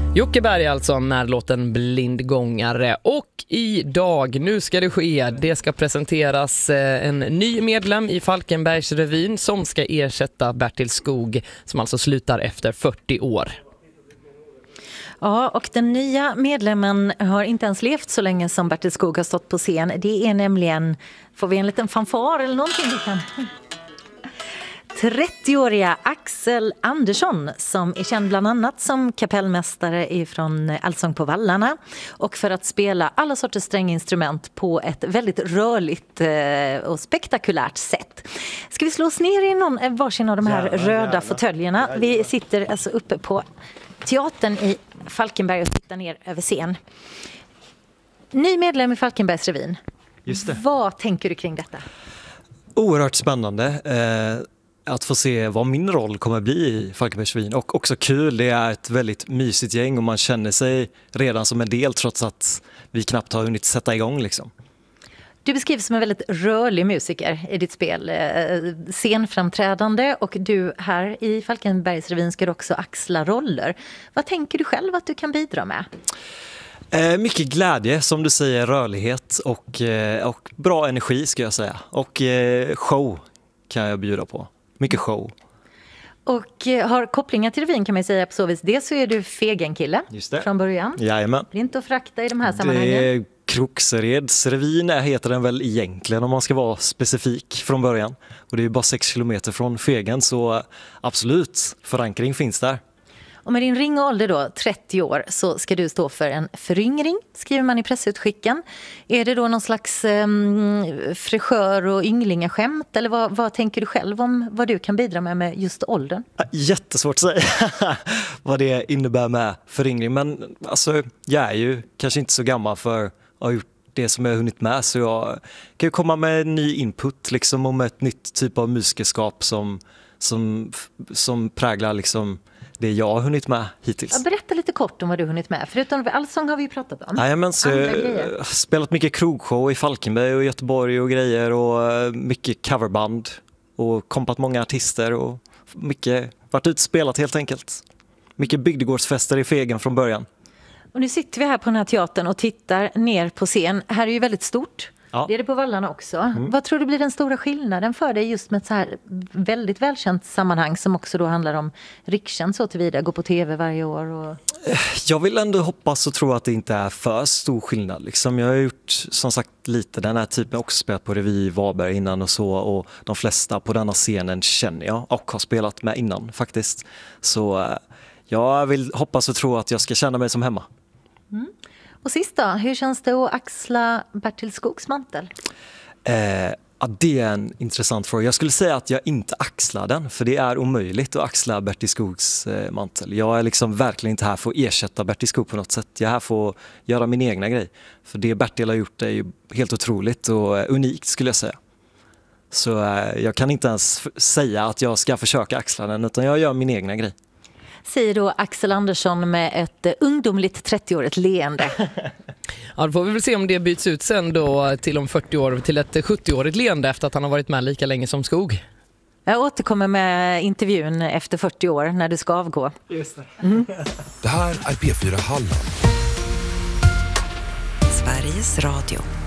Jocke Berg alltså med låten Blindgångare. Och idag, nu ska det ske, det ska presenteras en ny medlem i Falkenbergsrevyn som ska ersätta Bertil Skog som alltså slutar efter 40 år. Ja, och den nya medlemmen har inte ens levt så länge som Bertil Skog har stått på scen. Det är nämligen, får vi en liten fanfar eller någonting vi kan... 30-åriga Axel Andersson som är känd bland annat som kapellmästare från Allsång på Vallarna och för att spela alla sorters stränginstrument på ett väldigt rörligt och spektakulärt sätt. Ska vi slå oss ner i varsin av de här röda fåtöljerna? Vi sitter alltså uppe på teatern i Falkenberg och tittar ner över scen. Ny medlem i Falkenbergsrevyn. Just det. Vad tänker du kring detta? Oerhört spännande att få se vad min roll kommer bli i Falkenbergsrevyn. Och också kul, det är ett väldigt mysigt gäng och man känner sig redan som en del trots att vi knappt har hunnit sätta igång liksom. Du beskrivs som en väldigt rörlig musiker i ditt spel, scenframträdande, och du här i Falkenbergsrevyn ska också axla roller. Vad tänker du själv att du kan bidra med? Mycket glädje, som du säger, rörlighet och bra energi ska jag säga. Och show kan jag bjuda på. Mycket show. Och har kopplingar till revyn kan man säga på så vis. Dels så är du Fegen-kille från början. Jajamän. Det är inte att frakta i de här sammanhangen. Det är Krokseredsrevyn heter den väl egentligen om man ska vara specifik från början. Och det är bara 6 kilometer från Fegen, så absolut, förankring finns där. Och med din ringa ålder då, 30 år, så ska du stå för en föryngring, skriver man i pressutskicken. Är det då någon slags fräschör och ynglingaskämt? Eller vad tänker du själv om vad du kan bidra med just åldern? Jättesvårt att säga vad det innebär med föryngring. Men alltså, jag är ju kanske inte så gammal för att ha gjort det som jag har hunnit med. Så jag kan ju komma med ny input liksom, och med ett nytt typ av musikerskap som präglar liksom det jag har hunnit med hittills. Berätta lite kort om vad du har hunnit med. Förutom Allsång har vi ju pratat om. Jajamän, så jag har spelat mycket krogshow i Falkenberg och Göteborg och grejer och mycket coverband och kompat många artister och mycket varit ut och spelat helt enkelt. Mycket bygdegårdsfester i Fegen från början. Och nu sitter vi här på den här teatern och tittar ner på scen. Här är ju väldigt stort. Ja. Det är det på Vallarna också. Vad tror du blir den stora skillnaden för dig just med ett så här väldigt välkänt sammanhang som också då handlar om rikskänd så tillvida, gå på tv varje år? Och... Jag vill ändå hoppas och tro att det inte är för stor skillnad. Liksom, jag har gjort som sagt lite den här typen, också spelat på revy i Varberg innan och så, och de flesta på denna scenen känner jag och har spelat med innan faktiskt. Så jag vill hoppas och tro att jag ska känna mig som hemma. Och sist då, hur känns det att axla Bertil Skogs mantel? Det är en intressant fråga. Jag skulle säga att jag inte axlar den, för det är omöjligt att axla Bertil Skogs mantel. Jag är liksom verkligen inte här för att ersätta Bertil Skog på något sätt. Jag är här för att göra min egna grej. För det Bertil har gjort är ju helt otroligt och unikt skulle jag säga. Så jag kan inte ens säga att jag ska försöka axla den, utan jag gör min egna grej. Säger då Axel Andersson med ett ungdomligt 30-årigt leende. Ja, då får vi väl se om det byts ut sen då till om 40 år till ett 70-årigt leende efter att han har varit med lika länge som Skog. Jag återkommer med intervjun efter 40 år när du ska avgå. Just det. Det här är P4 Halland. Sveriges Radio.